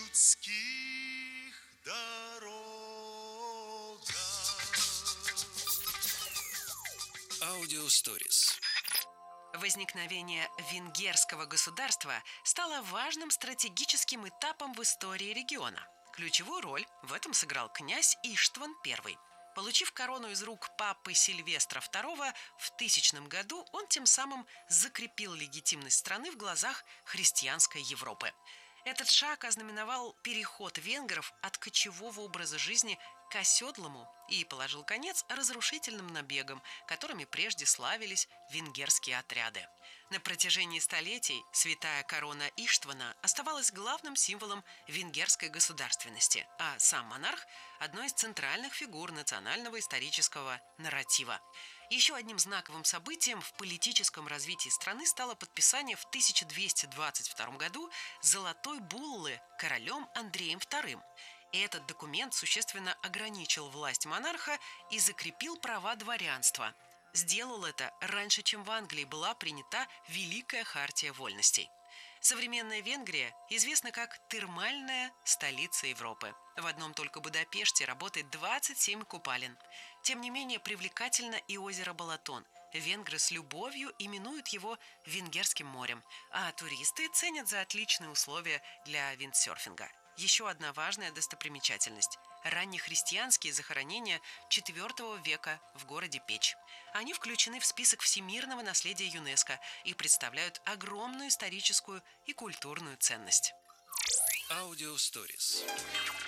людских дорогах. Аудиосторис. Возникновение венгерского государства стало важным стратегическим этапом в истории региона. Ключевую роль в этом сыграл князь Иштван I. Получив корону из рук папы Сильвестра II в 1000 году, он тем самым закрепил легитимность страны в глазах христианской Европы. Этот шаг ознаменовал переход венгров от кочевого образа жизни к оседлому и положил конец разрушительным набегам, которыми прежде славились венгерские отряды. На протяжении столетий святая корона Иштвана оставалась главным символом венгерской государственности, а сам монарх – одной из центральных фигур национального исторического нарратива. Еще одним знаковым событием в политическом развитии страны стало подписание в 1222 году Золотой буллы королем Андреем II. И этот документ существенно ограничил власть монарха и закрепил права дворянства. Сделал это раньше, чем в Англии была принята Великая хартия вольностей. Современная Венгрия известна как термальная столица Европы. В одном только Будапеште работает 27 купалин. Тем не менее, привлекательно и озеро Балатон. Венгры с любовью именуют его Венгерским морем, а туристы ценят за отличные условия для виндсерфинга. Еще одна важная достопримечательность – раннехристианские захоронения IV века в городе Печь. Они включены в список всемирного наследия ЮНЕСКО и представляют огромную историческую и культурную ценность. Аудиосторис.